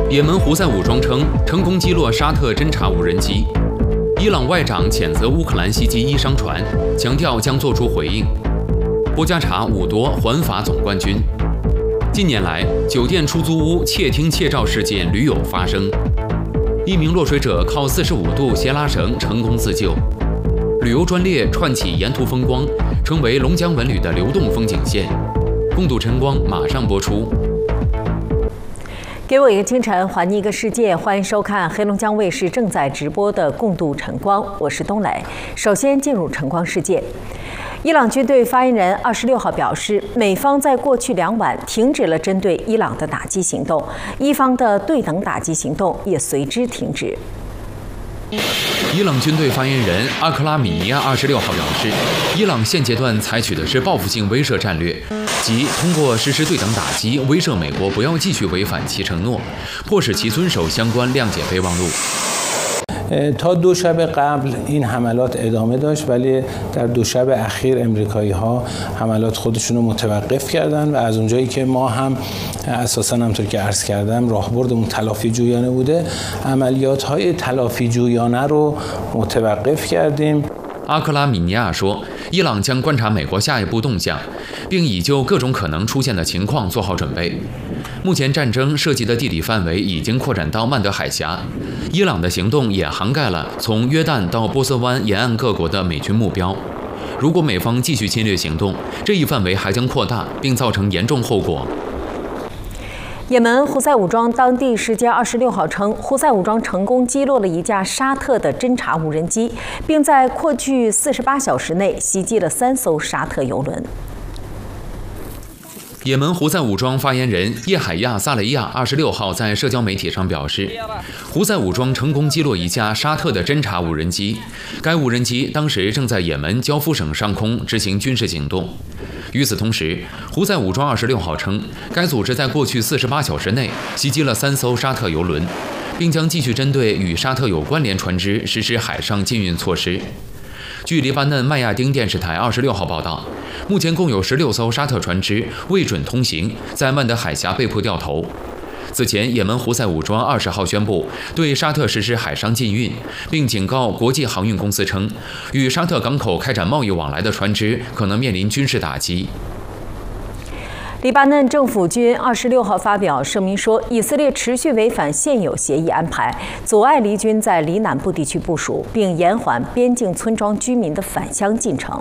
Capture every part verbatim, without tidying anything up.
也门胡塞武装称成功击落沙特侦察无人机。伊朗外长谴责乌克兰袭击伊商船，强调将作出回应。波加查五夺环法总冠军。近年来，酒店出租屋窃听窃照事件屡有发生。一名落水者靠四十五度斜拉绳成功自救。旅游专列串起沿途风光，成为龙江文旅的流动风景线。共度晨光马上播出。 给我一个清晨，还你一个世界，欢迎收看黑龙江卫视正在直播的《共度晨光》，我是东磊。首先进入晨光世界。伊朗军队发言人二十六号表示，美方在过去两晚停止了针对伊朗的打击行动，伊方的对等打击行动也随之停止。 伊朗军队发言人阿克拉米尼亚二十六号表示，伊朗现阶段采取的是报复性威慑战略，即通过实施对等打击，威慑美国不要继续违反其承诺，迫使其遵守相关谅解备忘录。 تا دو شب قبل این حملات ادامه داشت ولی در دو شب اخیر امریکایی‌ها حملات خودشون رو متوقف کردن و از اونجایی که ما هم اساساً همونطور که عرض کردم راهبردمون تلافی جویانه بوده عملیات‌های تلافی جویانه رو متوقف کردیم。 阿克拉米尼亚说，伊朗将观察美国下一步动向，并已就各种可能出现的情况做好准备。目前战争涉及的地理范围已经扩展到曼德海峡，伊朗的行动也涵盖了从约旦到波斯湾沿岸各国的美军目标。如果美方继续侵略行动，这一范围还将扩大，并造成严重后果。 也门胡塞武装当地时间二十六号称，胡塞武装成功击落了一架沙特的侦察无人机，并在过去四十八小时内袭击了三艘沙特油轮。 也门胡塞武装发言人叶海亚·萨雷亚二十六号在社交媒体上表示，胡塞武装成功击落一架沙特的侦察无人机，该无人机当时正在也门焦夫省上空执行军事行动。与此同时，胡塞武装二十六号称，该组织在过去四十八小时内袭击了三艘沙特油轮，并将继续针对与沙特有关联船只实施海上禁运措施。据黎巴嫩麦亚丁电视台二十六号报道，目前共有十六艘沙特船只未准通行，在曼德海峡被迫掉头。此前，也门胡塞武装二十号宣布对沙特实施海上禁运，并警告国际航运公司称，与沙特港口开展贸易往来的船只可能面临军事打击。 黎巴嫩政府军二十六号发表声明说，以色列持续违反现有协议安排，阻碍黎军在黎南部地区部署，并延缓边境村庄居民的返乡进程。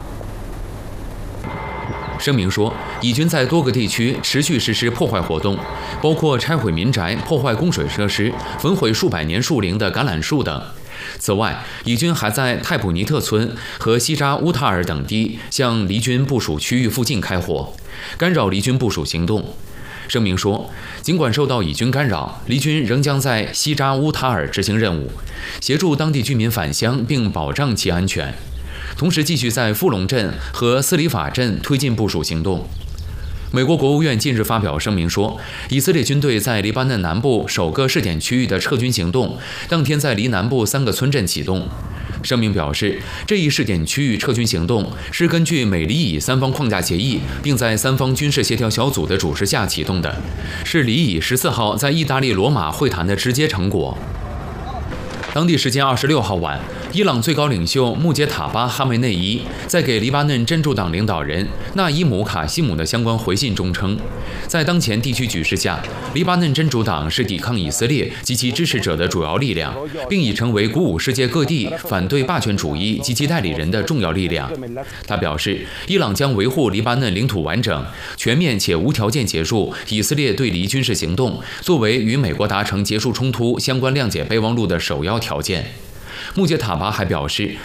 声明说，以军在多个地区持续实施破坏活动，包括拆毁民宅、破坏供水设施、焚毁数百年树龄的橄榄树等。此外，以军还在泰普尼特村和西扎乌塔尔等地向黎军部署区域附近开火，干扰黎军部署行动。声明说，尽管受到以军干扰，黎军仍将在西扎乌塔尔执行任务，协助当地居民返乡并保障其安全，同时继续在富隆镇和斯里法镇推进部署行动。美国国务院近日发表声明说，以色列军队在黎巴嫩南部首个试点区域的撤军行动当天在黎南部三个村镇启动。声明表示，这一试点区域撤军行动是根据美黎以三方框架协议，并在三方军事协调小组的主持下启动的，是黎以十四号在意大利罗马会谈的直接成果。当地时间二十六号晚，伊朗最高领袖穆杰塔巴·哈梅内伊在给黎巴嫩真主党领导人纳伊姆·卡西姆的相关回信中称，在当前地区局势下，黎巴嫩真主党是抵抗以色列及其支持者的主要力量，并已成为鼓舞世界各地反对霸权主义及其代理人的重要力量。他表示，伊朗将维护黎巴嫩领土完整，全面且无条件结束以色列对黎军事行动，作为与美国达成结束冲突相关谅解备忘录的首要条件。穆杰塔巴还表示，